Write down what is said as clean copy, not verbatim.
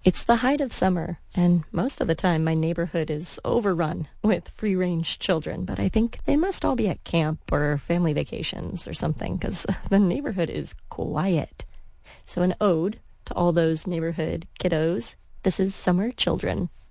It's the height of summer, and most of the time my neighborhood is overrun with free-range children, but I think they must all be at camp or family vacations or something, because the neighborhood is quiet. So an ode to all those neighborhood kiddos. This is Summer Children.